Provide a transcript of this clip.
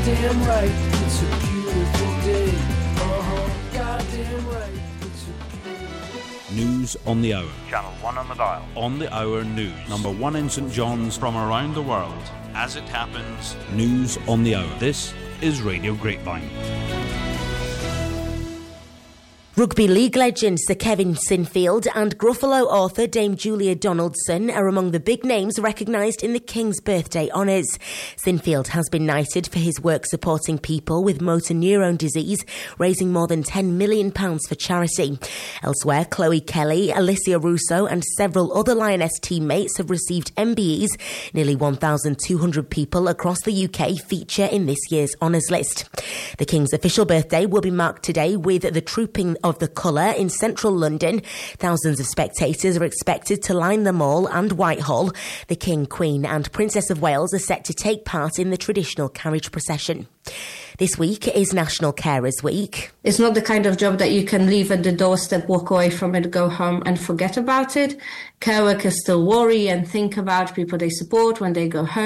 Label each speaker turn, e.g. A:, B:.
A: goddamn right, it's a beautiful day. Goddamn right, it's a beautiful day.
B: News on the hour.
C: Channel 1 on the dial.
B: On the hour news. Number 1 in St John's.
D: From around the world.
B: As it happens. News on the hour. This is Radio Grapevine.
E: Rugby league legend Sir Kevin Sinfield and Gruffalo author Dame Julia Donaldson are among the big names recognised in the King's Birthday Honours. Sinfield has been knighted for his work supporting people with motor neurone disease, raising more than £10 million for charity. Elsewhere, Chloe Kelly, Alicia Russo and several other Lioness teammates have received MBEs. Nearly 1,200 people across the UK feature in this year's honours list. The King's official birthday will be marked today with the Trooping of the Colour in central London. Thousands of spectators are expected to line the Mall and Whitehall. The King, Queen and Princess of Wales are set to take part in the traditional carriage procession. This week is National Carers Week.
F: It's not the kind of job that you can leave at the doorstep, walk away from it, go home and forget about it. Care workers still worry and think about people they support when they go home.